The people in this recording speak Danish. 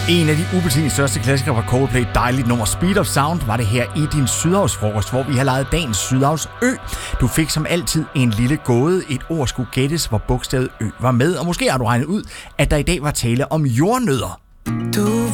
En af de ubetinget største klassikere fra Coldplay, dejligt nummer Speed of Sound, var det her i din Sydhavsfrokost, hvor vi har lavet dagens Sydhavsø. Du fik som altid en lille gåde. Et ord skulle gættes, hvor bogstavet Ø var med. Og måske har du regnet ud, at der i dag var tale om jordnødder. Du